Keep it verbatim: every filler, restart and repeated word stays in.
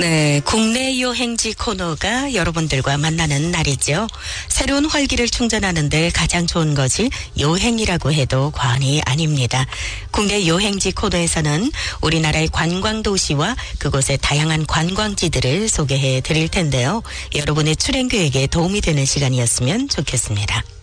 네, 국내 여행지 코너가 여러분들과 만나는 날이죠. 새로운 활기를 충전하는데 가장 좋은 것이 여행이라고 해도 과언이 아닙니다. 국내 여행지 코너에서는 우리나라의 관광도시와 그곳의 다양한 관광지들을 소개해 드릴 텐데요. 여러분의 출행 계획에 도움이 되는 시간이었으면 좋겠습니다.